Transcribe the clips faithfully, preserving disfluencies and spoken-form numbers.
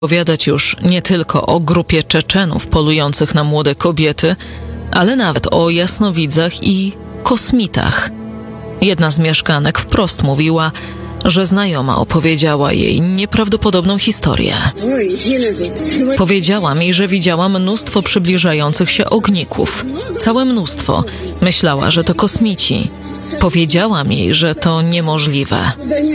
opowiadać już nie tylko o grupie Czeczenów polujących na młode kobiety, ale nawet o jasnowidzach i kosmitach. Jedna z mieszkanek wprost mówiła, że znajoma opowiedziała jej nieprawdopodobną historię. Powiedziała mi, że widziała mnóstwo przybliżających się ogników. Całe mnóstwo. Myślała, że to kosmici. Powiedziałam jej, że to niemożliwe.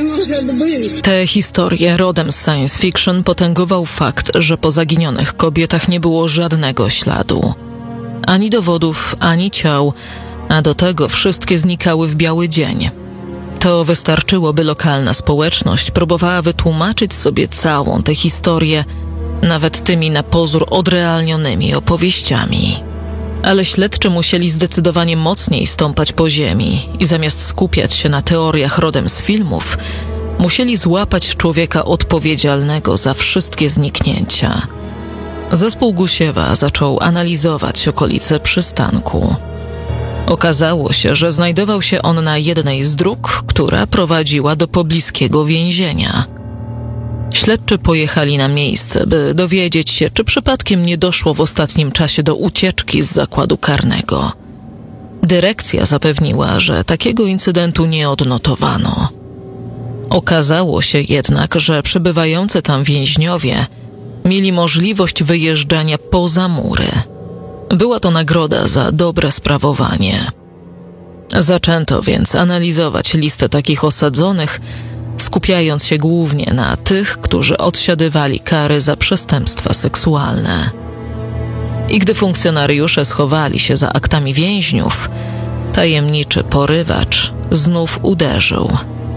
Te historie rodem z science fiction potęgował fakt, że po zaginionych kobietach nie było żadnego śladu. Ani dowodów, ani ciał, a do tego wszystkie znikały w biały dzień. To wystarczyło, by lokalna społeczność próbowała wytłumaczyć sobie całą tę historię, nawet tymi na pozór odrealnionymi opowieściami. Ale śledczy musieli zdecydowanie mocniej stąpać po ziemi i zamiast skupiać się na teoriach rodem z filmów, musieli złapać człowieka odpowiedzialnego za wszystkie zniknięcia. Zespół Gusiewa zaczął analizować okolice przystanku. Okazało się, że znajdował się on na jednej z dróg, która prowadziła do pobliskiego więzienia. Śledczy pojechali na miejsce, by dowiedzieć się, czy przypadkiem nie doszło w ostatnim czasie do ucieczki z zakładu karnego. Dyrekcja zapewniła, że takiego incydentu nie odnotowano. Okazało się jednak, że przebywający tam więźniowie mieli możliwość wyjeżdżania poza mury. Była to nagroda za dobre sprawowanie. Zaczęto więc analizować listę takich osadzonych, skupiając się głównie na tych, którzy odsiadywali kary za przestępstwa seksualne. I gdy funkcjonariusze schowali się za aktami więźniów, tajemniczy porywacz znów uderzył.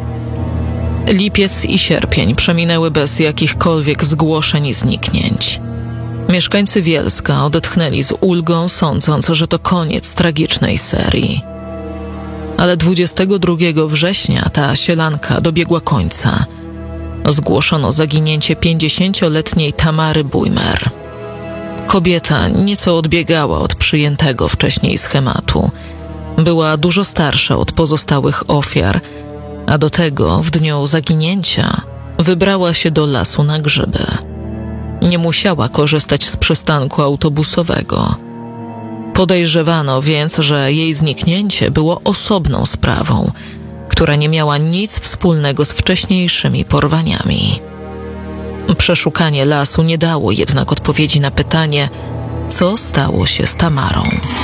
Lipiec i sierpień przeminęły bez jakichkolwiek zgłoszeń i zniknięć. Mieszkańcy Wielska odetchnęli z ulgą, sądząc, że to koniec tragicznej serii. Ale dwudziestego drugiego września ta sielanka dobiegła końca. Zgłoszono zaginięcie pięćdziesięcioletniej Tamary Bujmer. Kobieta nieco odbiegała od przyjętego wcześniej schematu. Była dużo starsza od pozostałych ofiar, a do tego w dniu zaginięcia wybrała się do lasu na grzyby. Nie musiała korzystać z przystanku autobusowego. Podejrzewano więc, że jej zniknięcie było osobną sprawą, która nie miała nic wspólnego z wcześniejszymi porwaniami. Przeszukanie lasu nie dało jednak odpowiedzi na pytanie, co stało się z Tamarą.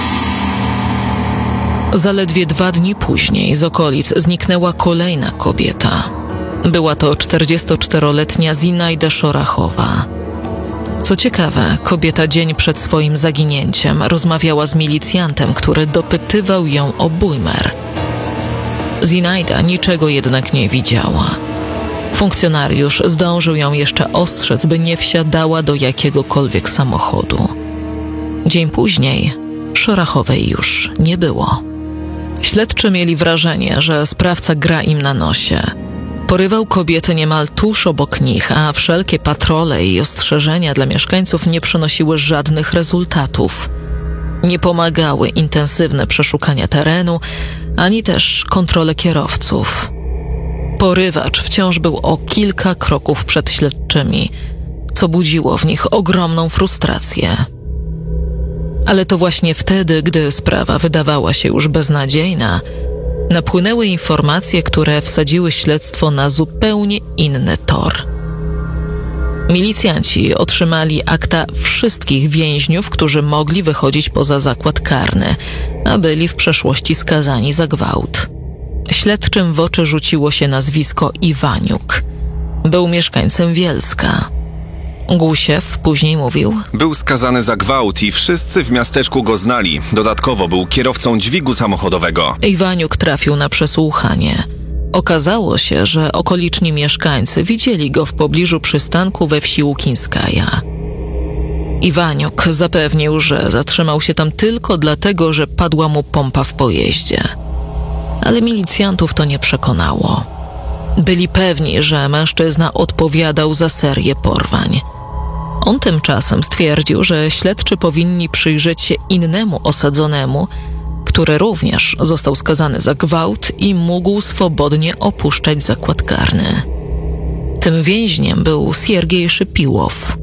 Zaledwie dwa dni później z okolic zniknęła kolejna kobieta. Była to czterdziestoczteroletnia Zinajda Szorachowa. Co ciekawe, kobieta dzień przed swoim zaginięciem rozmawiała z milicjantem, który dopytywał ją o Bujmer. Zinajda niczego jednak nie widziała. Funkcjonariusz zdążył ją jeszcze ostrzec, by nie wsiadała do jakiegokolwiek samochodu. Dzień później Szorachowej już nie było. Śledczy mieli wrażenie, że sprawca gra im na nosie. Porywał kobiety niemal tuż obok nich, a wszelkie patrole i ostrzeżenia dla mieszkańców nie przynosiły żadnych rezultatów. Nie pomagały intensywne przeszukania terenu, ani też kontrole kierowców. Porywacz wciąż był o kilka kroków przed śledczymi, co budziło w nich ogromną frustrację. Ale to właśnie wtedy, gdy sprawa wydawała się już beznadziejna, napłynęły informacje, które wsadziły śledztwo na zupełnie inny tor. Milicjanci otrzymali akta wszystkich więźniów, którzy mogli wychodzić poza zakład karny, a byli w przeszłości skazani za gwałt. Śledczym w oczy rzuciło się nazwisko Iwaniuk. Był mieszkańcem Wielska. Gusiew później mówił: Był skazany za gwałt i wszyscy w miasteczku go znali. Dodatkowo był kierowcą dźwigu samochodowego. Iwaniuk trafił na przesłuchanie. Okazało się, że okoliczni mieszkańcy widzieli go w pobliżu przystanku we wsi Łukińskaja. Iwaniuk zapewnił, że zatrzymał się tam tylko dlatego, że padła mu pompa w pojeździe. Ale milicjantów to nie przekonało. Byli pewni, że mężczyzna odpowiadał za serię porwań. On tymczasem stwierdził, że śledczy powinni przyjrzeć się innemu osadzonemu, który również został skazany za gwałt i mógł swobodnie opuszczać zakład karny. Tym więźniem był Siergiej Szypiłow.